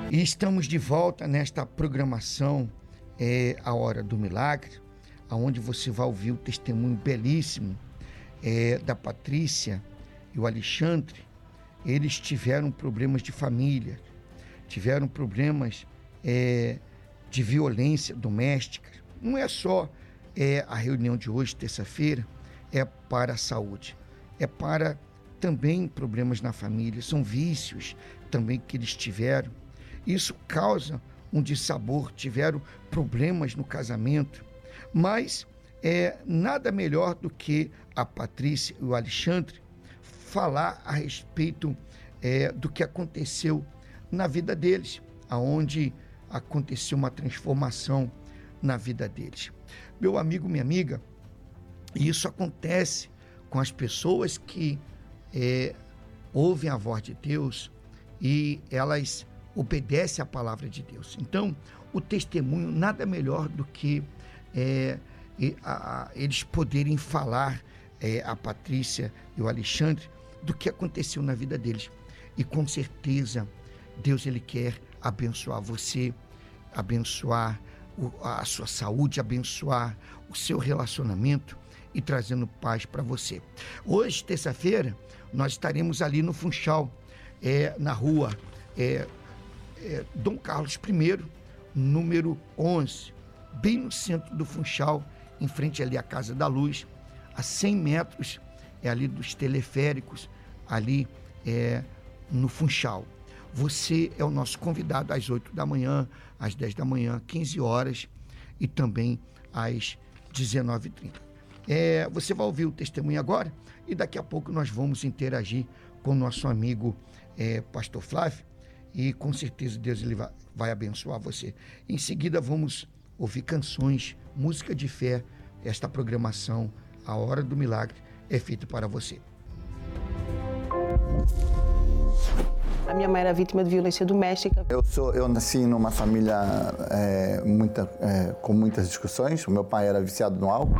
E estamos de volta nesta programação A Hora do Milagre, onde você vai ouvir o testemunho belíssimo da Patrícia e o Alexandre. Eles tiveram problemas de família, tiveram problemas de violência doméstica. Não é só a reunião de hoje, terça-feira, é para a saúde, é para também problemas na família, são vícios também que eles tiveram. Isso causa um dissabor, tiveram problemas no casamento, mas nada melhor do que a Patrícia e o Alexandre falar a respeito do que aconteceu na vida deles, aonde aconteceu uma transformação na vida deles. Meu amigo, minha amiga, isso acontece com as pessoas que ouvem a voz de Deus e elas obedecem à palavra de Deus. Então, o testemunho nada melhor do que eles poderem falar, a Patrícia e o Alexandre, do que aconteceu na vida deles. E com certeza, Deus ele quer abençoar você, abençoar a sua saúde, abençoar o seu relacionamento e trazendo paz para você. Hoje, terça-feira, nós estaremos ali no Funchal, na rua Dom Carlos I, número 11, bem no centro do Funchal, em frente ali à Casa da Luz, a 100 metros ali dos teleféricos, ali no Funchal. Você é o nosso convidado às 8 da manhã, às 10 da manhã, 15 horas e também às 19h30. Você vai ouvir o testemunho agora e daqui a pouco nós vamos interagir com o nosso amigo Pastor Flávio e com certeza Deus ele vai abençoar você. Em seguida vamos ouvir canções, música de fé. Esta programação, A Hora do Milagre, é feita para você. A minha mãe era vítima de violência doméstica. Eu nasci numa família com muitas discussões. O meu pai era viciado no álcool.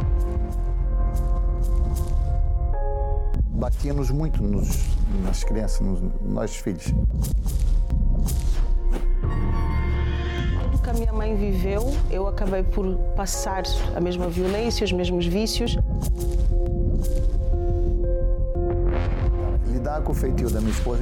Batíamos muito nas crianças, nós filhos. Tudo que a minha mãe viveu, eu acabei por passar a mesma violência, os mesmos vícios. Lidar com o feitio da minha esposa